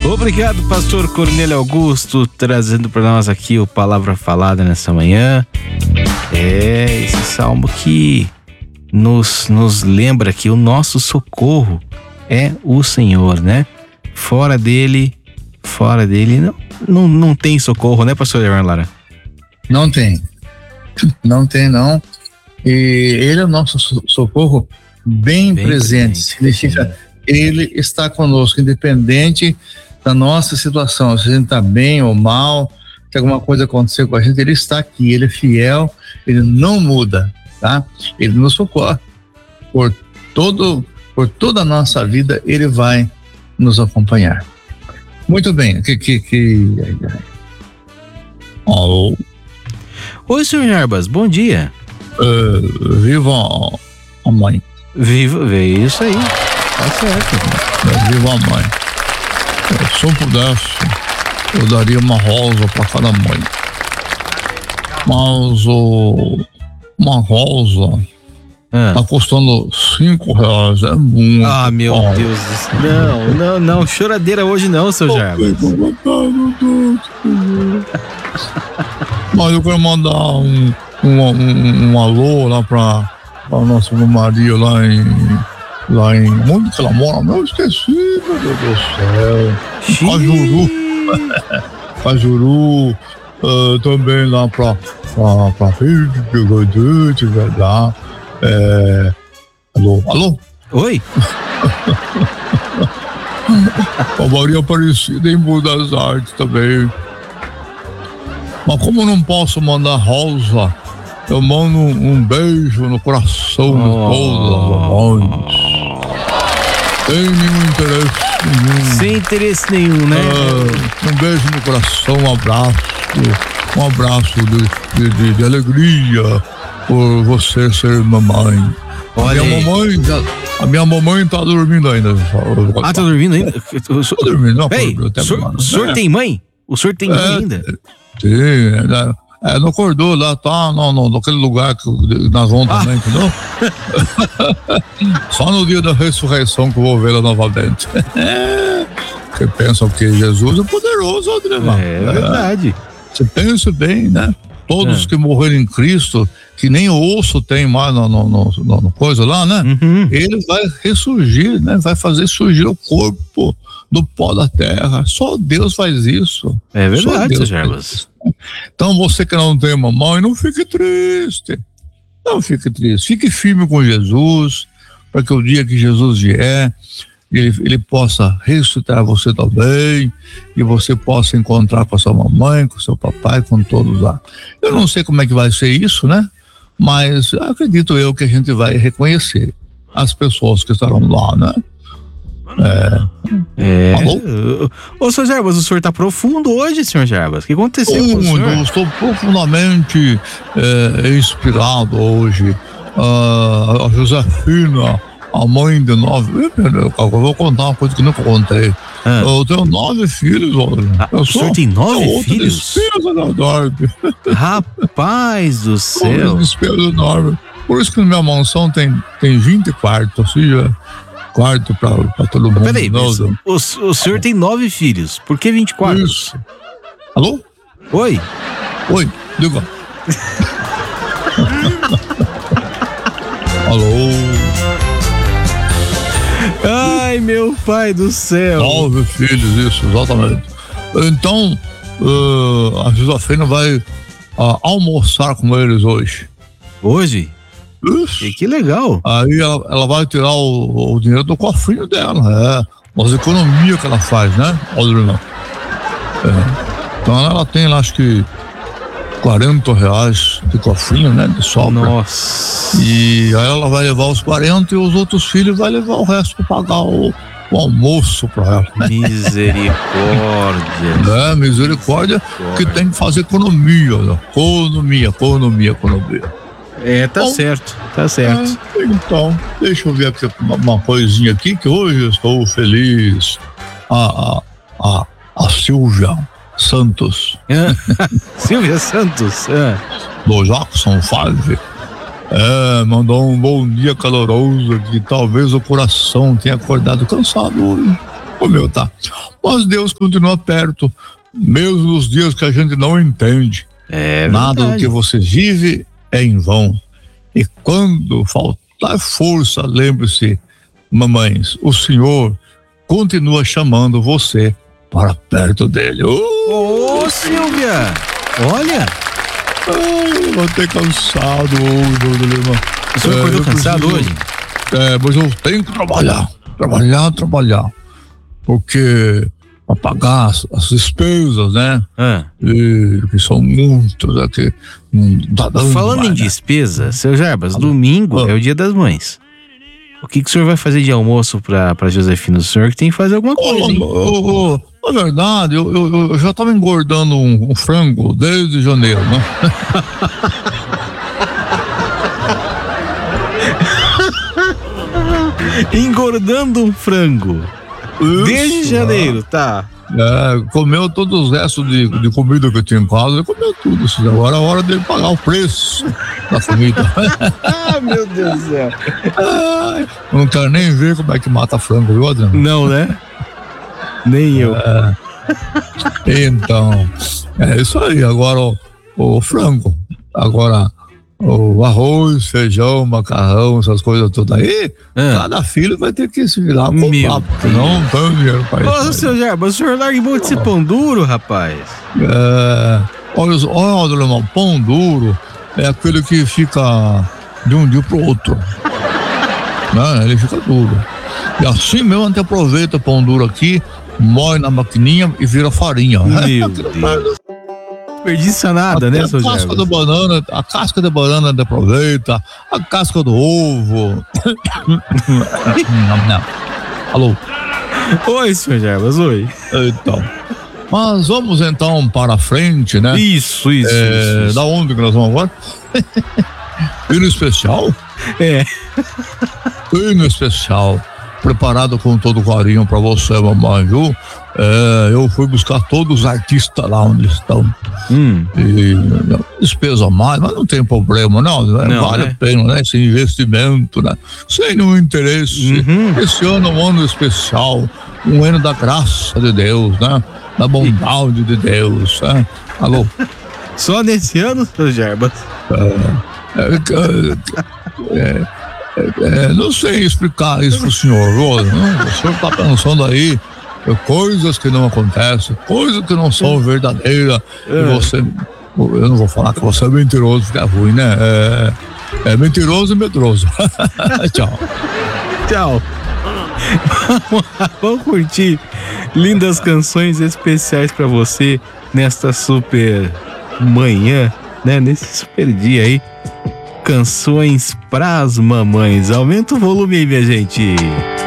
Obrigado, pastor Cornélio Augusto, trazendo para nós aqui o Palavra Falada nessa manhã. Esse salmo que nos lembra que o nosso socorro é o Senhor, né? Fora dele não tem socorro, né, pastor Evan Lara? Não tem. E ele é o nosso socorro bem presente. Significa ele está conosco, independente da nossa situação. Se a gente está bem ou mal, se alguma coisa acontecer com a gente, ele está aqui, ele é fiel, ele não muda, tá? Ele nos socorre. Por toda a nossa vida, ele vai nos acompanhar. Muito bem. Alô? Oi, senhor Jarbas, bom dia. Viva a mãe. Viva, isso aí. Tá certo. Viva a mãe. Se eu pudesse, eu daria uma rosa para cada mãe. Mas uma rosa tá custando R$5. É muito. Ah, meu Deus do céu. Não. Choradeira hoje não, seu Jarbas. Mas eu quero mandar um alô lá pra nossa Maria lá em onde que ela mora? Eu esqueci, meu Deus do céu. Cajuru, também lá pra lá. Alô? Oi? A Maria Aparecida em Boa das Artes também. Mas como eu não posso mandar rosa, eu mando um beijo no coração de todas as mães. Sem nenhum interesse nenhum. Sem interesse nenhum, né? Um beijo no coração, um abraço de alegria por você ser mamãe. Olha, a minha mamãe tá dormindo ainda. Tá dormindo ainda? Tá dormindo, não. Ei, o senhor tem mãe? O senhor tem mãe ainda? Sim, não acordou lá, tá naquele lugar que nós vamos também, entendeu? Só no dia da ressurreição que eu vou vê-la novamente. Você pensa que Jesus é poderoso, Adriano. É verdade. Você pensa bem, né? Todos que morreram em Cristo, que nem osso tem mais no coisa lá, né? Ele vai ressurgir, né? Vai fazer surgir o corpo do pó da terra. Só Deus faz isso. É verdade, seu Jarbas. Então você que não tem mamãe, não fique triste. Não fique triste. Fique firme com Jesus, para que o dia que Jesus vier, ele possa ressuscitar você também, e você possa encontrar com a sua mamãe, com o seu papai, com todos lá. Eu não sei como é que vai ser isso, né? Mas acredito eu que a gente vai reconhecer as pessoas que estarão lá, né? Alô? Ô, senhor Jarbas, o senhor tá profundo hoje, senhor Jarbas. O que aconteceu com o senhor? Eu estou profundamente inspirado hoje. A Josefina, a mãe de 9... Eu vou contar uma coisa que nunca contei. Eu tenho 9 filhos hoje. O senhor tem 9 filhos? Rapaz do céu. Uma despesa enorme. Por isso que na minha mansão tem 20 quartos, assim, quarto pra todo mundo. Peraí, o senhor tem 9 filhos, por que 20 quartos? Isso. Alô? Oi, diga. Alô? Ai, meu pai do céu. 9 filhos, isso, exatamente. Então, a Josefina vai almoçar com eles hoje. Hoje? Isso. Que legal. Aí ela vai tirar o dinheiro do cofrinho dela, as economias que ela faz, né? Então ela tem lá, acho que R$40 de cofrinho, né? De sobra. Nossa. E aí ela vai levar os 40 e os outros filhos vai levar o resto para pagar o almoço para ela. Misericórdia. Misericórdia, que tem que fazer economia, né? Economia. Tá certo. Então, deixa eu ver aqui uma coisinha aqui, que hoje eu estou feliz. A Silvia Santos. Silvia Santos? Do Jackson 5. Mandou um bom dia caloroso, que talvez o coração tenha acordado cansado hoje. O meu tá. Mas Deus continua perto, mesmo nos dias que a gente não entende. Nada do que você vive é em vão. E quando faltar força, lembre-se, mamães, o Senhor continua chamando você para perto dele. Ô, Silvia! Olha! Eu vou ter cansado hoje, meu irmão. O senhor acordou cansado hoje? Mas eu tenho que trabalhar. Porque para pagar as despesas, né? Que são muitas aqui. Falando em despesa, seu Jarbas, domingo é o Dia das Mães. O que o senhor vai fazer de almoço pra Josefina? O senhor que tem que fazer alguma coisa, hein? Na verdade, eu já tava engordando um frango desde janeiro, né? Engordando um frango. Isso, desde janeiro, tá? Comeu todos os restos de comida que eu tinha em casa, comeu tudo. Agora é a hora dele pagar o preço da comida. Meu Deus do céu. Não quero nem ver como é que mata frango, viu, Adriano? Não, né? Nem eu. Então, é isso aí. Agora o frango. Agora o arroz, feijão, macarrão, essas coisas todas aí, cada filho vai ter que se virar com o papo, porque não tem dinheiro pra isso. Ô, seu Jarbas, o senhor larga mão de ser pão duro, rapaz? Olha, irmão, pão duro é aquele que fica de um dia pro outro. Né? Ele fica duro. E assim mesmo a gente aproveita o pão duro aqui, moe na maquininha e vira farinha. Meu Deus. Desperdiça nada, né, seu Jarbas? A casca da banana a gente aproveita, a casca do ovo. Não. Alô? Oi, seu Jarbas, oi. Então. Mas vamos então para frente, né? Isso. Da onde que nós vamos agora? Hino especial? Hino especial. Preparado com todo carinho para você, mamãe, viu? Eu fui buscar todos os artistas lá onde estão. E despesa a mais, mas não tem problema, não vale a pena, né? Esse investimento, né? Sem nenhum interesse. Esse ano é um ano especial, um ano da graça de Deus, né? Da bondade de Deus, né? Alô? Só nesse ano, seu Jarbas? Não sei explicar isso pro senhor, o senhor tá pensando aí coisas que não acontecem, coisas que não são verdadeiras, e você, eu não vou falar que você é mentiroso, porque é ruim, né? É mentiroso e medroso. Tchau. Vamos curtir lindas canções especiais pra você nesta super manhã, né? Nesse super dia aí. Canções pras mamães. Aumenta o volume aí, minha gente.